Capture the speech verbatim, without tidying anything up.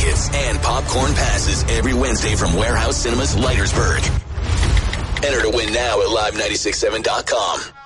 tickets and popcorn passes every Wednesday from Warehouse Cinemas, Leitersburg. Enter to win now at live nine six seven dot com.